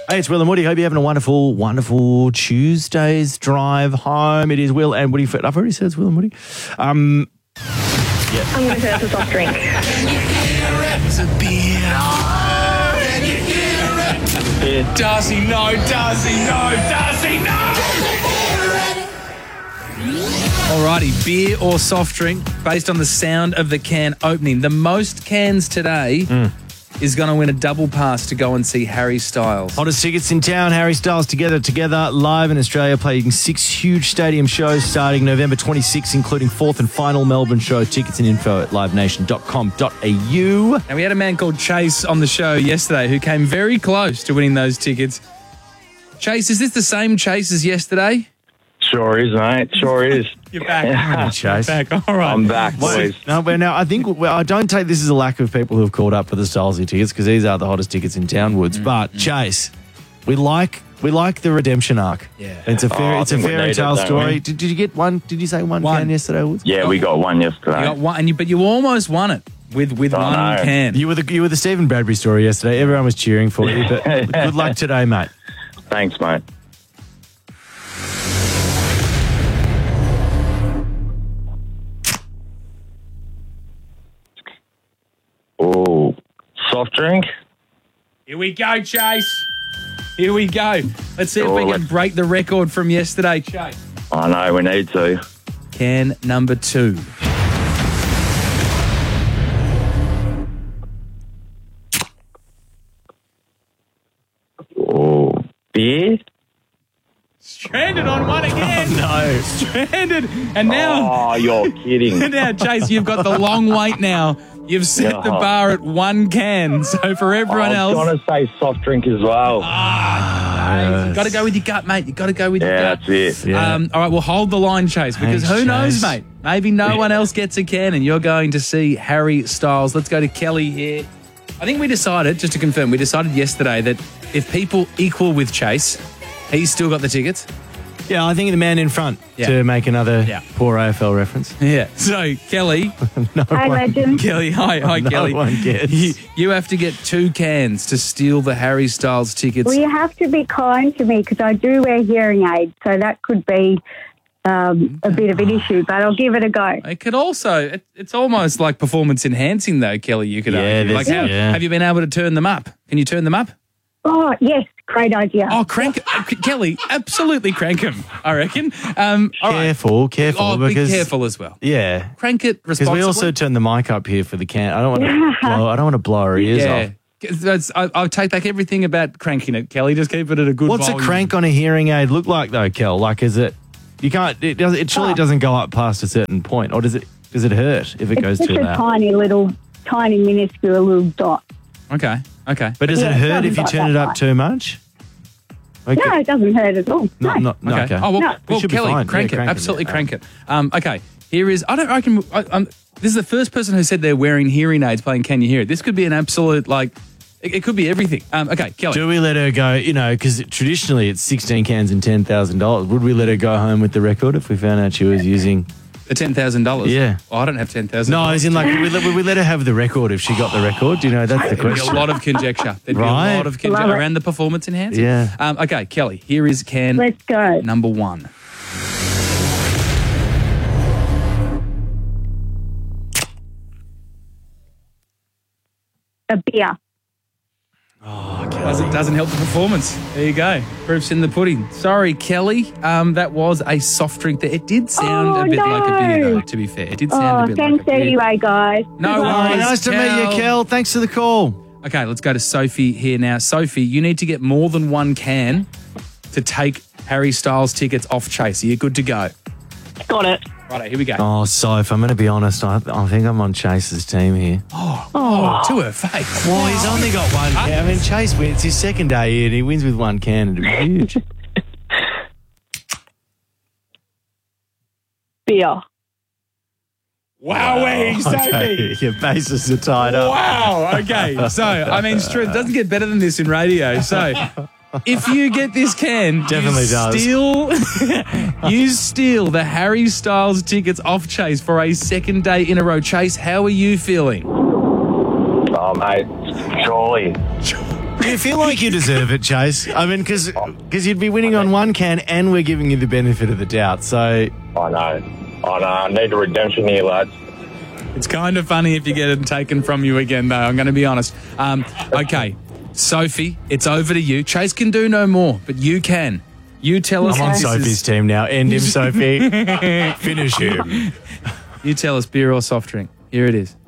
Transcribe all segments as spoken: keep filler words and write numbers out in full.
Hey, it's Will and Woody. Hope you're having a wonderful, wonderful Tuesday's drive home. It is Will and Woody. I've already said it's Will and Woody. Um, yeah. I'm going to say that's a soft drink. It's a beer. Yeah. Does he know? Does he know? Does he know? Alrighty, beer or soft drink based on the sound of the can opening. The most cans today Mm. is going to win a double pass to go and see Harry Styles. Hottest tickets in town. Harry Styles Together Together live in Australia, playing six huge stadium shows starting November twenty-sixth, including fourth and final Melbourne show. Tickets and info at live nation dot com dot a u. And we had a man called Chase on the show yesterday who came very close to winning those tickets. Chase, is this the same Chase as yesterday? Sure is, mate. Sure is. You're back. Yeah. Chase. You're back. All right. I'm back, boys. No, but now I think well, I don't take this as a lack of people who have called up for the Stylesy tickets because these are the hottest tickets in town, Woods. Mm-hmm. But Chase, we like we like the redemption arc. Yeah. it's a fair Oh, I it's a think we fairy need it, tale don't story. we? Did, did you get one? Did you say one, One. can yesterday, Woods? Yeah, we got one You yesterday. got one, and you, but you almost won it with, with I one know. can. You were the you were the Stephen Bradbury story yesterday. Everyone was cheering for you. But good luck today, mate. Thanks, mate. Oh, soft drink? Here we go, Chase. Here we go. Let's see if Oh, we can let's- break the record from yesterday, Chase. I know, we need to. Can number two. Oh, beer? Stranded on one again. No. Stranded. And now, Oh, you're kidding. now, Chase, you've got the long wait now. You've set the Yeah. bar at one can. So for everyone I was else, going to say soft drink as well. you've got to go with your gut, mate. You've got to go with your yeah, gut. that's it. Yeah. Um, all right, well, hold the line, Chase, because Thanks, who knows, Chase. mate? Maybe no one else gets a can and you're going to see Harry Styles. Let's go to Kelly here. I think we decided, just to confirm, we decided yesterday that if people equal with Chase, he's still got the tickets. Yeah, I think the man in front Yeah. to make another Yeah. poor A F L reference. Yeah. So, Kelly, No Hi, one, legend. Kelly, hi, hi, no Kelly. one gets. You, you have to get two cans to steal the Harry Styles tickets. Well, you have to be kind to me because I do wear hearing aids, so that could be um, a bit of an issue, but I'll give it a go. It could also, it, it's almost like performance enhancing, though, Kelly, you could Yeah, argue. Like, there's- how, yeah. have you been able to turn them up? Can you turn them up? Oh, yes, great idea. Oh, crank uh, Kelly, absolutely crank him, I reckon. Um, all right. Careful, careful. Oh, be because, careful as well. Yeah. Crank it Because responsibly. we also turn the mic up here for the can. I don't want to blow. I don't want to blow our ears yeah. off. That's, I, I'll take back everything about cranking it, Kelly. Just keep it at a good What's volume. a crank on a hearing aid look like, though, Kel? Like, is it? You can't. It does. It surely Oh. doesn't go up past a certain point, or does it? Does it hurt if it it's goes just too a loud? tiny little, tiny minuscule little dot. Okay, okay. But does Yeah, it it hurt doesn't if you go turn it that up high. too much? Okay. No, it doesn't hurt at all. No, No. not, no, Okay. okay. Oh, well, No. well It should be Kelly, fine. crank Yeah, it. crank it, Absolutely yeah. crank it. Um, okay, here is, I don't reckon, I, um, this is the first person who said they're wearing hearing aids playing Can You Hear It? This could be an absolute, like, it, it could be everything. Um, okay, Kelly. Do we let her go? You know, because traditionally it's sixteen cans and ten thousand dollars. Would we let her go home with the record if we found out she was using? The ten thousand dollars? Yeah. Oh, I don't have ten thousand No, dollars. as in like, would we, let, would we let her have the record if she got the record? Do you know that's the There'd be a question? lot of conjecture. There'd be Right. a lot of conjecture Love it. around the performance enhancing. Yeah. Um, okay, Kelly, here is can Let's go. number one. A beer. Doesn't, doesn't help the performance. There you go. Proof's in the pudding. Sorry, Kelly. Um, that was a soft drink. There. It did sound Oh, a bit like a beer, no. though, to be fair. It did sound Oh, a bit thanks like a beer. anyway, guys. No Goodbye. worries. Oh, nice to meet you, Kel. Kel. Thanks for the call. Okay, let's go to Sophie here now. Sophie, you need to get more than one can to take Harry Styles tickets off Chase. Are you good to go? Got it. Right, here we go. Oh, Soph, I'm going to be honest. I, I think I'm on Chase's team here. Oh, to her face. Well, he's only got one can. I mean, Chase wins. It's his second day here and he wins with one can. It'd be huge. Beer. Wowee, Sophie. Okay, your bases are tied up. Wow. Okay. So, I mean, Stru, it doesn't get better than this in radio. So, if you get this can, Definitely you does. steal, you steal the Harry Styles tickets off Chase for a second day in a row. Chase, how are you feeling? Oh, mate, surely. Do you feel like you deserve it, Chase? I mean, because you'd be winning on one can and we're giving you the benefit of the doubt. So I know. I know. I need a redemption here, lads. It's kind of funny if you get it taken from you again, though. I'm going to be honest. Um, okay, Sophie, it's over to you. Chase can do no more, but you can. You tell us. I'm on this Sophie's is- team now. End him, Sophie. Finish him. You tell us beer or soft drink. Here it is.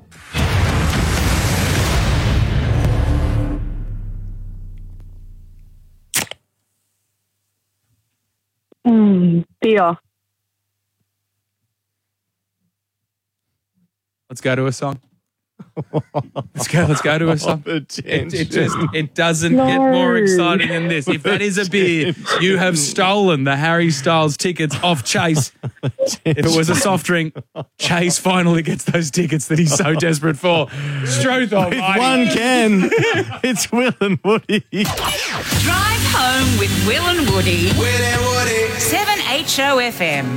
Mm, beer. Let's go to a song. Let's go. Let's go to a song. It, it just it doesn't get more exciting than this. If that is a beer, you have stolen the Harry Styles tickets off Chase. If it was a soft drink, Chase finally gets those tickets that he's so desperate for. Struth almighty. One can. It's Will and Woody. Drive home with Will and Woody. Will and Woody. seven H O F M.